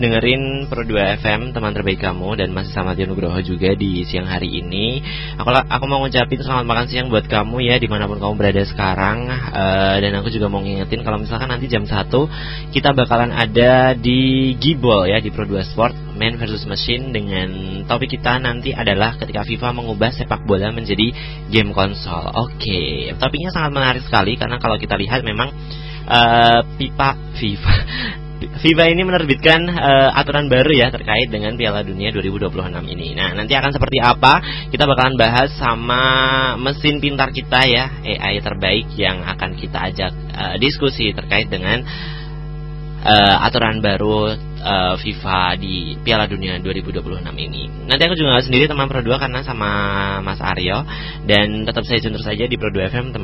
Dengerin Pro 2 FM, teman terbaik kamu, dan masih sama Tia Nugroho juga di siang hari ini. Aku mau ngucapin selamat makan siang buat kamu ya, dimanapun kamu berada sekarang. Dan aku juga mau ngingetin kalau misalkan nanti jam 1 kita bakalan ada di Gibol ya, di Pro 2 Sport Man versus Machine, dengan topik kita nanti adalah ketika FIFA mengubah sepak bola menjadi game konsol. Oke, topiknya sangat menarik sekali karena kalau kita lihat memang FIFA ini menerbitkan aturan baru ya terkait dengan Piala Dunia 2026 ini. Nah, nanti akan seperti apa? Kita bakalan bahas sama mesin pintar kita ya, AI terbaik yang akan kita ajak diskusi terkait dengan aturan baru FIFA di Piala Dunia 2026 ini. Nanti aku juga gak sendiri teman Pro 2 karena sama Mas Aryo, dan tetap saya terus saja di Pro 2 FM teman.